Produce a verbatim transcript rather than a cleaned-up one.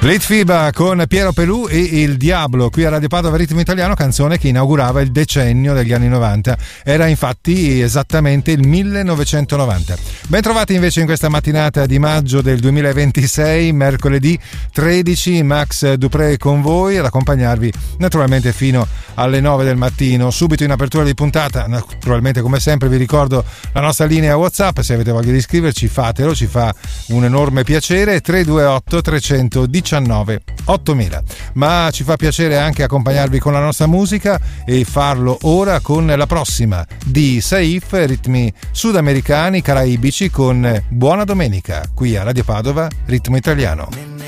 Litfiba con Piero Pelù e Il Diablo qui a Radio Padova Ritmo Italiano, canzone che inaugurava il decennio degli anni novanta. Era infatti esattamente il millenovecentonovanta. Ben trovati invece in questa mattinata di maggio del duemilaventisei, mercoledì tredici, Max Dupré con voi ad accompagnarvi naturalmente fino alle nove del mattino. Subito in apertura di puntata, naturalmente come sempre vi ricordo la nostra linea WhatsApp, se avete voglia di iscriverci fatelo, ci fa un enorme piacere. Tre due otto tre uno nove ottomila. Ma ci fa piacere anche accompagnarvi con la nostra musica e farlo ora con la prossima di Saif, ritmi sudamericani caraibici con Buona Domenica qui a Radio Padova Ritmo Italiano.